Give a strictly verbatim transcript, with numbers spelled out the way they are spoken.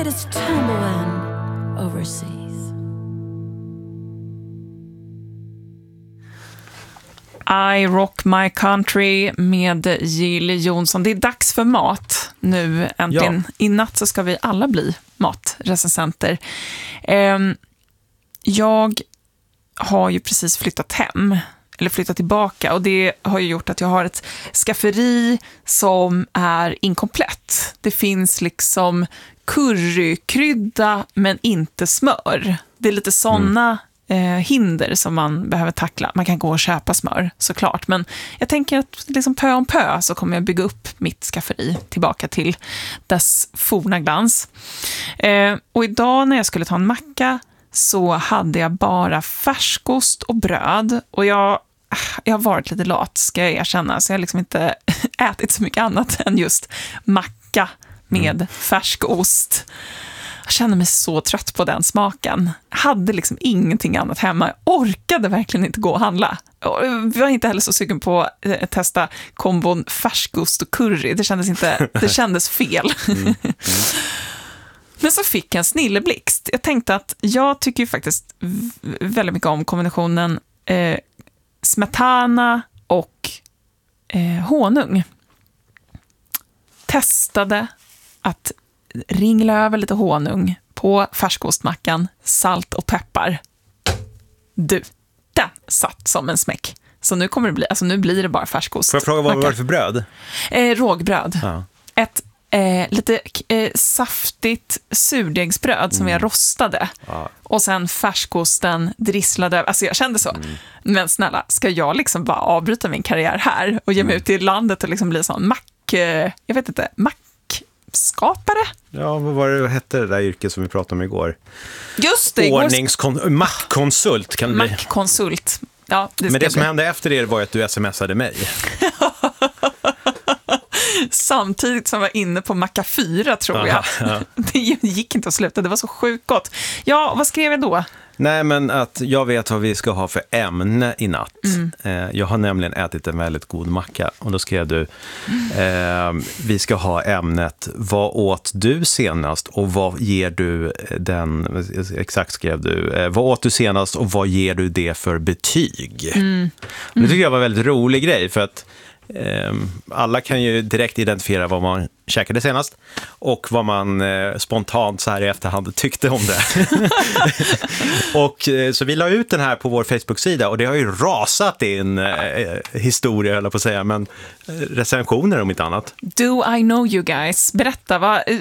head is tumbling overseas. I Rock My Country med Jill Johnson. Det är dags för mat nu äntligen. Ja. I natt så ska vi alla bli matrecensenter. Jag har ju precis flyttat hem, eller flyttat tillbaka, och det har ju gjort att jag har ett skafferi som är inkomplett. Det finns liksom currykrydda men inte smör. Det är lite såna mm. Eh, hinder som man behöver tackla. Man kan gå och köpa smör, såklart. Men jag tänker att liksom pö om pö så kommer jag bygga upp mitt skafferi tillbaka till dess forna glans. Eh, och idag när jag skulle ta en macka så hade jag bara färskost och bröd. Och jag, jag har varit lite lat, ska jag erkänna. Så jag har liksom inte ätit så mycket annat än just macka med mm. färskost. Jag kände mig så trött på den smaken. Hade liksom ingenting annat hemma. Jag orkade verkligen inte gå och handla. Jag var inte heller så sugen på att testa kombon färskost och curry. Det kändes inte, det kändes fel. Mm. Mm. Men så fick jag en snilleblixt. Jag tänkte att jag tycker ju faktiskt väldigt mycket om kombinationen eh, smetana och eh, honung. Testade att ringla över lite honung på färskostmackan, salt och peppar. Du, den satt som en smäck. Så nu kommer det bli, alltså nu blir det bara färskost. Får jag fråga vad var det för bröd? Eh, rågbröd. Ja. Ett eh, lite eh, saftigt surdegsbröd mm. som jag rostade. Ja. Och sen färskosten drisslade över. Alltså jag kände så. Mm. Men snälla, ska jag liksom bara avbryta min karriär här och ge mig mm. ut i landet och liksom bli sån mack, eh, jag vet inte, mack skapare. Ja, vad var det vad hette det där yrket som vi pratade om igår? Just det. Ordningskon- Mac-konsult kan det bli. Mac-konsult. Ja, det Men det bli. som hände efter det var att du smsade mig. Samtidigt som jag var inne på Macka fyra, tror Aha, jag. ja. Det gick inte att sluta, det var så sjukt gott. Ja, vad skrev jag då? Nej, men att jag vet vad vi ska ha för ämne i natt. Mm. Jag har nämligen ätit en väldigt god macka. Och då skrev du, mm. eh, vi ska ha ämnet, vad åt du senast och vad ger du den, exakt skrev du, eh, vad åt du senast och vad ger du det för betyg? Mm. Mm. Det tycker jag var en väldigt rolig grej, för att eh, alla kan ju direkt identifiera vad man käkade senast och vad man eh, spontant så här i efterhand tyckte om det. och eh, så vi la ut den här på vår Facebook-sida och det har ju rasat in eh, historia, eller på att säga, men eh, recensioner om inte annat. Do I know you guys? Berätta, vad,